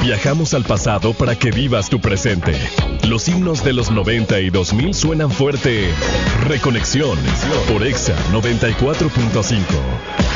Viajamos al pasado para que vivas tu presente. Los himnos de los 90 y 2000 suenan fuerte. Reconexión por Exa 94.5.